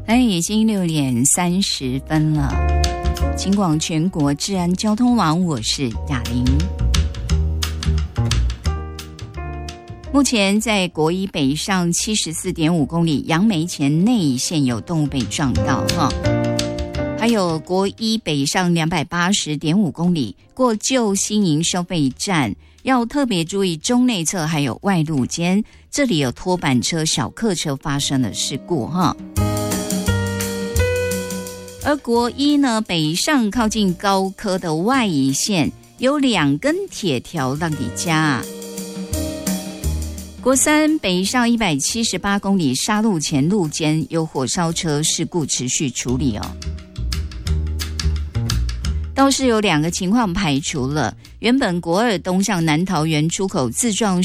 已经6点30分了。警广全国治安交通网，我是雅玲。目前在国一北上74.5公里，杨梅前内线有动物被撞到还有国一北上280.5公里，过旧新营收费站要特别注意中内侧还有外路间，这里有拖板车、小客车发生了事故而国一呢，北上靠近高科的外移线有2根铁条让你加国三北上178公里，沙路前路间有火烧车事故持续处理倒是有2个情况排除了。原本国二东向南桃园出口自撞